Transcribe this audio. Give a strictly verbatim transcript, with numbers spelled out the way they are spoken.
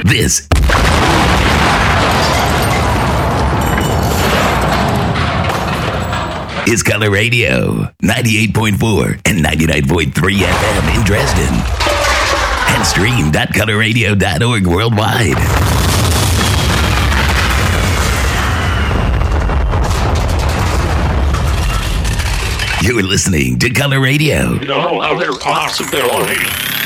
This is Color Radio, ninety-eight point four and ninety-nine point three F M in Dresden. And streamed at color radio dot org worldwide. You're listening to Color Radio. No other possibility.